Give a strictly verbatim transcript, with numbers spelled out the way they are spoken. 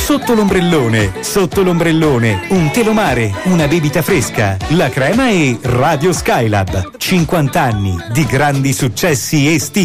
Sotto l'ombrellone, sotto l'ombrellone, un telomare, una bibita fresca, la crema e Radio Skylab. cinquanta anni di grandi successi estivi.